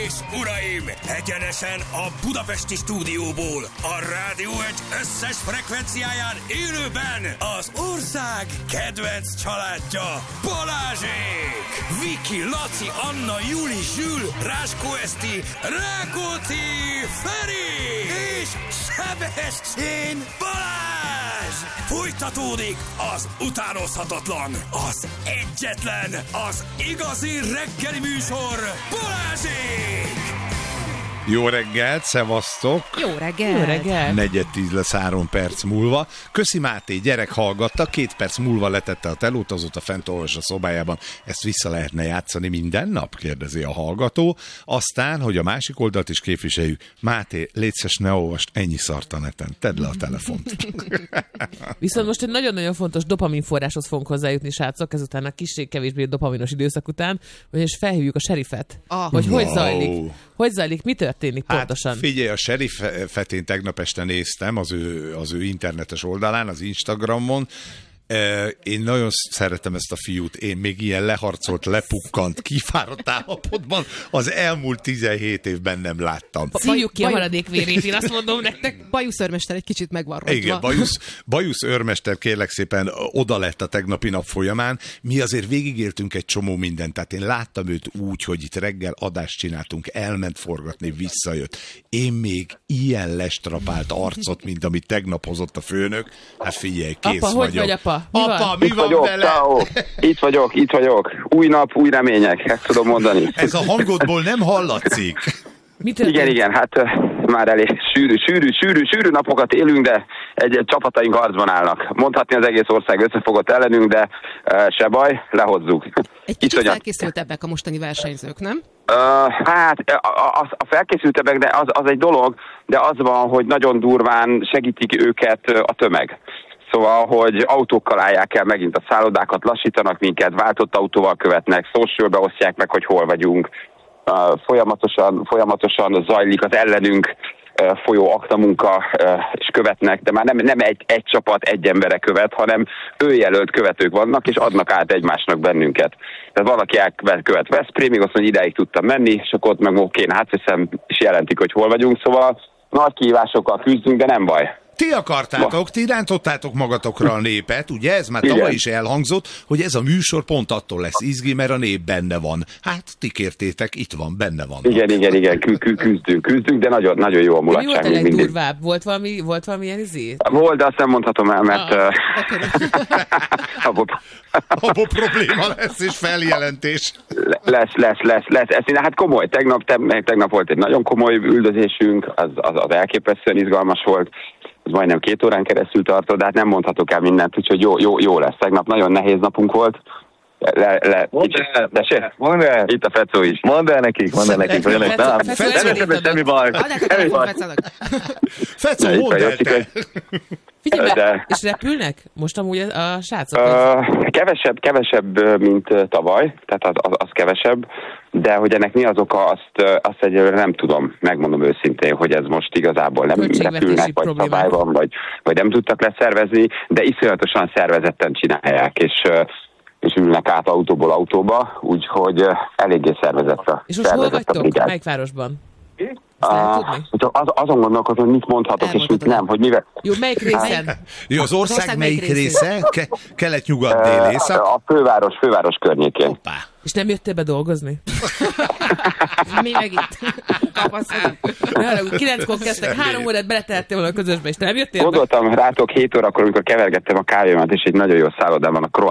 és uraim, egyenesen a budapesti stúdióból, a Rádió Egy összes frekvenciáján élőben az ország kedvenc családja, Balázsék! Viki, Laci, Anna, Juli, Zsül, Ráskó Eszti, Rákóczi, Feri és Sebestyén Balázs! Folytatódik az utánozhatatlan, az egyetlen, az igazi reggeli műsor, Balázsék! Jó reggelt, szevasztok! Jó reggelt! Jó reggelt! 4:10 lesz 3 perc múlva. Köszi Máté, gyerek hallgatta, 2 perc múlva letette a telót, azóta fent olvas a szobájában. Ezt vissza lehetne játszani minden nap? Kérdezi a hallgató. Aztán, hogy a másik oldalt is képviseljük. Máté, létszes, ne olvast ennyi szart a neten. Tedd le a telefont. Viszont most egy nagyon-nagyon fontos dopaminforráshoz fogunk hozzájutni, srácok, ezután a kevésbé dopaminos időszak után, és felhívjuk a serifet, hogy hogy zajlik, mi történik pontosan. Hát figyelj, a serifet én tegnap este néztem az ő internetes oldalán, az Instagramon. Én nagyon szeretem ezt a fiút, én még ilyen leharcolt, lepukkant, kifáradt állapotban az elmúlt 17 évben nem láttam. Szívjuk ki a maradék vérét, én azt mondom nektek. Bajusz őrmester egy kicsit megvarrodva. Igen, Bajusz őrmester kérlek szépen oda lett a tegnapi nap folyamán. Mi azért végigéltünk egy csomó mindent, tehát én láttam őt úgy, hogy itt reggel adást csináltunk, elment forgatni, visszajött. Én még ilyen lestrapált arcot, mint amit tegnap hozott a főnök. Hát figyelj, kész apa, vagyok. Hogy vagy, apa? Mi van vele? Itt vagyok. Új nap, új remények, ezt tudom mondani. Ez a hangodból nem hallatszik. Igen, hát már elég sűrű napokat élünk, de egy csapataink harcban állnak. Mondhatni az egész ország összefogott ellenünk, de se baj, lehozzuk. Egy kicsit felkészültebbek a mostani versenyzők, nem? Hát a felkészültebbek, de az egy dolog, de az van, hogy nagyon durván segítik őket a tömeg. Szóval, hogy autókkal állják el megint a szállodákat, lassítanak minket, váltott autóval követnek, socialbe osztják meg, hogy hol vagyunk. Folyamatosan zajlik az ellenünk folyó aktamunka, és követnek, de már nem egy csapat, egy embere követ, hanem önjelölt követők vannak, és adnak át egymásnak bennünket. Tehát valaki elkövet Veszprémig, azt mondja, ideig tudtam menni, és akkor ott meg én átveszem, és jelentik, hogy hol vagyunk. Szóval nagy kihívásokkal küzdünk, de nem baj. Ti akartátok, ti rántottátok magatokra a népet, ugye? Ez már tavaly is elhangzott, hogy ez a műsor pont attól lesz izgi, mert a nép benne van. Hát ti kértétek, itt van, benne van. Igen, küzdünk, de nagyon jó a mulatság. Mi volt a legdurvább? Volt valami ilyen izé? Volt, de azt nem mondhatom el, mert... Abból probléma lesz, és feljelentés. Lesz. Hát komoly. Tegnap volt egy nagyon komoly üldözésünk, az elképesztően izgalmas volt. Ez majdnem 2 órán keresztül tartott, de hát nem mondhatok el mindent, úgyhogy jó lesz. Tegnap nagyon nehéz napunk volt. Mondd el. Itt a Fecó is. Mondd el nekik. Semmi baj. Fecó, mondd el te. Figyelj be, és repülnek most amúgy a srácok? Kevesebb, mint tavaly, tehát az kevesebb, de hogy ennek mi az oka, azt egyelőre nem tudom, megmondom őszintén, hogy ez most igazából nem repülnek, vagy szabály van, vagy nem tudtak leszervezni, de iszonyatosan szervezetten csinálják, és ülnek át autóból autóba, úgyhogy eléggé szervezetre. És most hol vagytok? Melyik városban? Azon gondolkodom, hogy mit mondhatok, és mit nem, hogy mivel... Jó, melyik részen? Jó, az ország melyik része? Kelet-nyugat, dél, észak? A főváros környékén. Hoppá. És nem jöttél be dolgozni? Mi meg itt? Kapaszkodunk. 9-kor kezdtek, 3 órát beletehettél volna a közösbe, és nem jöttél be? Gondoltam rátok 7 órakor, amikor kevergettem a kávémat, és egy nagyon jó szállodában a